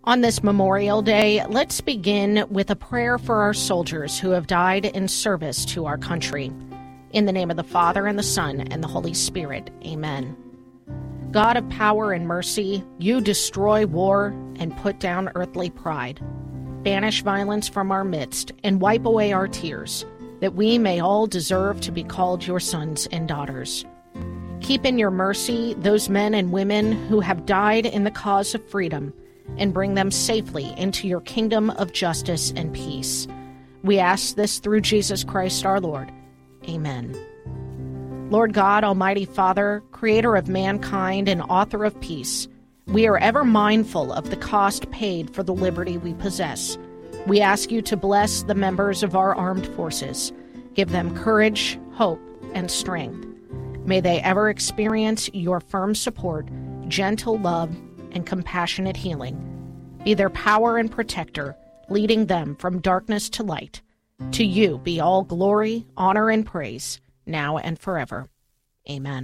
On this Memorial Day, let's begin with a prayer for our soldiers who have died in service to our country. In the name of the Father, and the Son, and the Holy Spirit. Amen. God of power and mercy, you destroy war and put down earthly pride. Banish violence from our midst and wipe away our tears, that we may all deserve to be called your sons and daughters. Keep in your mercy those men and women who have died in the cause of freedom, and bring them safely into your kingdom of justice and peace. We ask this through Jesus Christ our Lord. Amen. Lord God, Almighty Father, creator of mankind and author of peace, we are ever mindful of the cost paid for the liberty we possess. We ask you to bless the members of our armed forces. Give them courage, hope, and strength. May they ever experience your firm support, gentle love, and compassionate healing. Be their power and protector, leading them from darkness to light. To you be all glory, honor, and praise, now and forever. Amen.